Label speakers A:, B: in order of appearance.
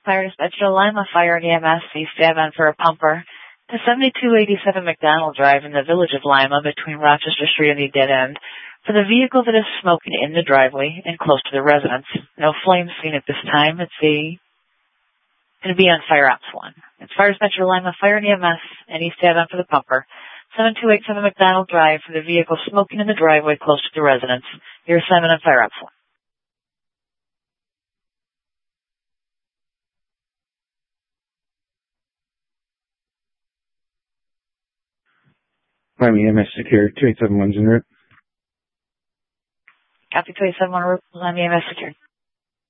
A: Fire dispatcher Lima Fire and EMS, East Avon for a pumper to 7287 McDonald Drive in the village of Lima between Rochester Street and the dead end for the vehicle that is smoking in the driveway and close to the residence. No flames seen at this time. It's going to be on Fire Ops 1. It's Fire dispatcher Lima Fire and EMS and East Avon for the pumper. 7287 McDonald Drive for the vehicle smoking in the driveway close to the residence. Your assignment on Fire Ops 1.
B: Miami EMS Secure, 2871's en route.
A: Copy 271 Miami EMS Secure.